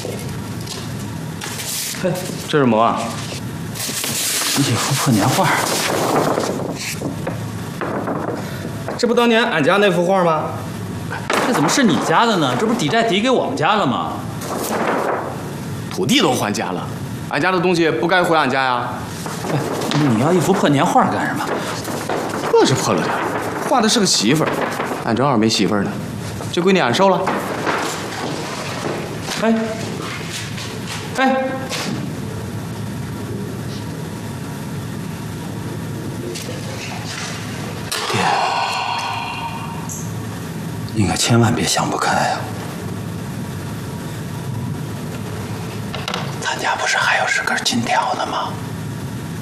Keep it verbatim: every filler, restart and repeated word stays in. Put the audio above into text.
嘿，这是什么啊？ 一幅破年画。 这不当年俺家那幅画吗？ 这怎么是你家的呢？这不是抵债抵给我们家了吗？ 土地都还家了，俺家的东西不该回俺家呀。 哎，你要一幅破年画干什么？ 破是破了点，画的是个媳妇儿，俺正好没媳妇儿呢，这归你俺收了。哎，哎。 你可千万别想不开呀！咱家不是还有十根金条呢吗？